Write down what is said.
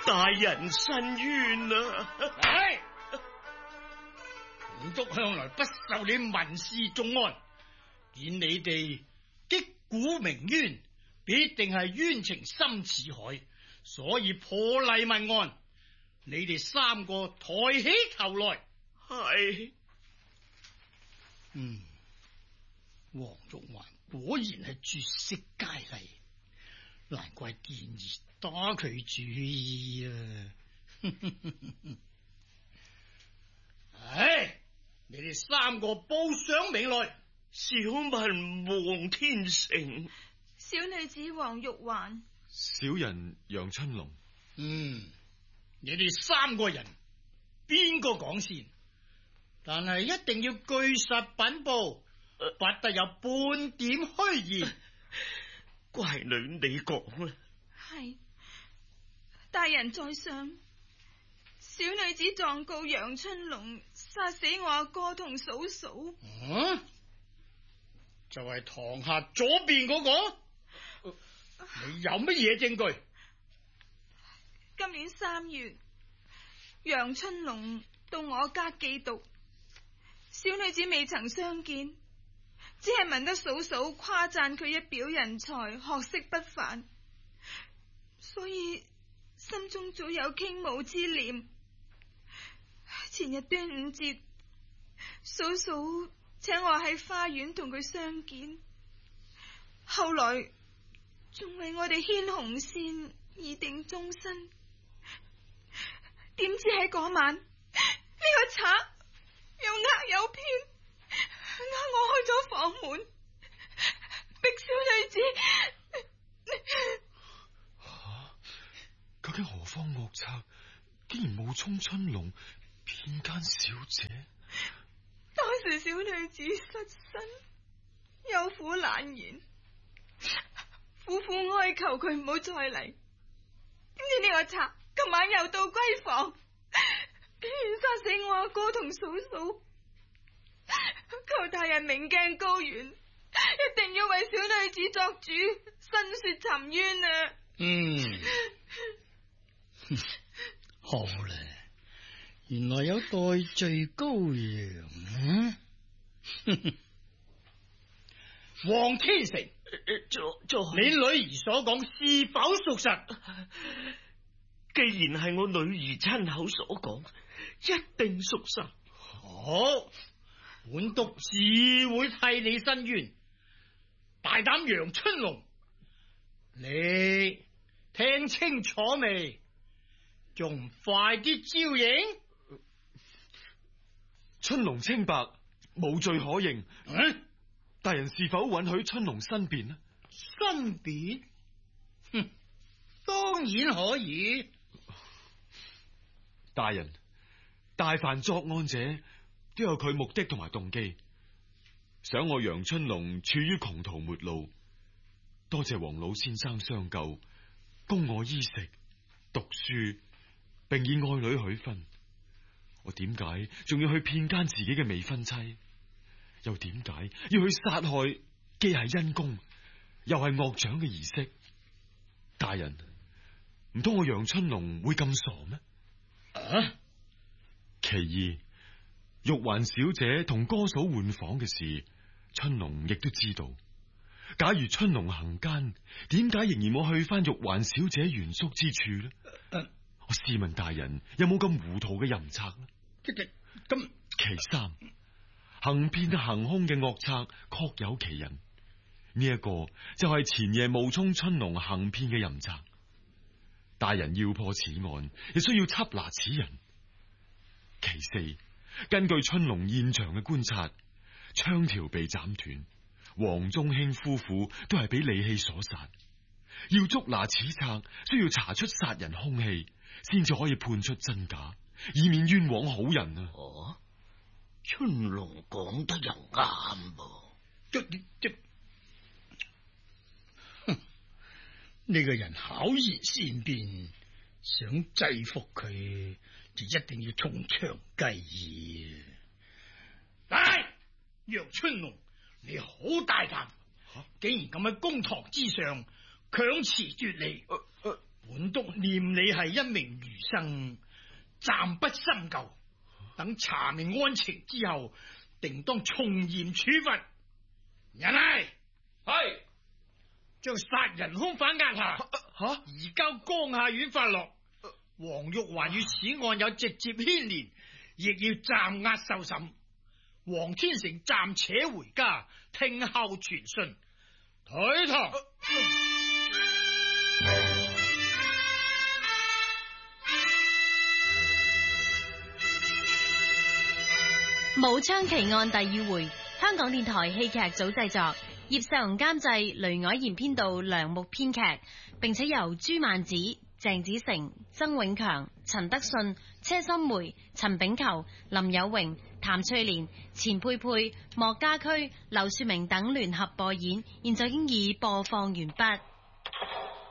大人申冤啊！ 係，本督向來不受你民事重案，見你哋擊鼓鳴冤，必定係冤情深似海，所以破例問案。你哋三個抬起頭來。 係。 黃玉環果然係絕色佳麗，難怪建議打佢主意啊！你哋三個報上名來。 小民黃天成， 小女子黃玉環， 小人楊春龍。 你哋三個人邊個講先？但係一定要據實稟報，不得有半點虛言。 乖女你講啦。 係，大人在上，小女子狀告楊春龍殺死我阿哥同嫂嫂。 就係堂下左邊嗰個。你有乜嘢證據？ 今年3月，楊春龍到我家寄讀，小女子未曾相見，只係聞得嫂嫂誇讚佢一表人才，學識不凡，所以心中早有傾慕之念。前日端午節，嫂嫂請我喺花園同佢相見，後來仲為我哋牽紅線以定終身。點知喺嗰晚，呢個賊又呃又騙，呃我開咗房門，逼小女子。 究竟何方惡賊，竟然冒充春龍騙奸小姐？ 當時小女子失身，有苦難言，苦苦哀求佢唔好再嚟。點知呢個賊今晚又到閨房，竟然殺死我阿哥同嫂嫂。求大人明鏡高懸，一定要為小女子作主，申說尋冤啊！ 好啦，原來有代罪羔羊啊！黃天成，你女兒所講是否屬實？ 既然係我女兒親口所講，一定屬實。 好，本督自會替你申冤。大膽楊春龍，你聽清楚未？仲唔快啲招認？ 春龍清白，無罪可認。大人是否允許春龍申辯呢？ 申辯？當然可以。 大人，大凡作案者都有佢目的同埋動機，想我楊春龍處於窮途末路，多謝黃老先生相救，供我衣食讀書，並以愛女許婚。我點解仲要去騙奸自己嘅未婚妻？又點解要去殺害既係恩公又係惡長嘅兒媳？大人，唔通我楊春龍會咁傻咩？其二，玉環小姐同哥嫂換房嘅事，春龍亦都知道。假如春龍行奸，點解仍然冇去翻玉環小姐原宿之處呢？我試問大人，有冇咁糊塗嘅淫賊呢？ 咁其三，行騙行凶嘅惡賊確有其人，呢一個就係前夜冒充春龍行騙嘅淫賊。大人要破此案，亦需要緝拿此人。其四，根據春龍現場嘅觀察，槍條被斬斷，黃宗興夫婦都係俾利器所殺。要捉拿此賊，需要查出殺人凶器，先至可以判出真假，以免冤枉好人啊！ 春龍講得又啱噃。 呢個人巧言善辯，想制服佢就一定要從長計議。唉，楊春龍，你好大膽，竟然咁喺公堂之上強詞奪理， 本督念你係一名儒生，暫不深究，等查明案情之後，定當從嚴處罰。人嚟， 係將殺人兇犯押下，移交江夏縣法落。黃玉環與此案有直接牽連，亦要暫押受審。黃天成暫且回家，聽候傳訊。退堂。 武昌奇案第2回，香港電台戲劇組製作，葉世雄監製，雷凱賢編導，梁木編劇，並且由朱曼子、鄭子誠、曾永強、陳德信、車心梅、陳炳球、林有榮、譚翠蓮、錢佩佩、莫家駒、劉雪明等聯合播演，現在已經已播放完畢。